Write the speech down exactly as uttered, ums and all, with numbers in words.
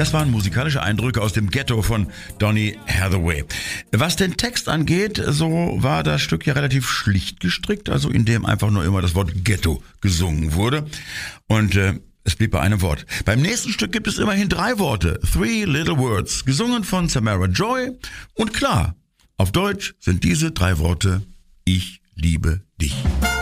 Das waren musikalische Eindrücke aus dem Ghetto von Donny Hathaway. Was den Text angeht, so war das Stück ja relativ schlicht gestrickt, also in dem einfach nur immer das Wort Ghetto gesungen wurde. Und äh, es blieb bei einem Wort. Beim nächsten Stück gibt es immerhin drei Worte. Three Little Words, gesungen von Samara Joy. Und klar, auf Deutsch sind diese drei Worte: Ich liebe dich.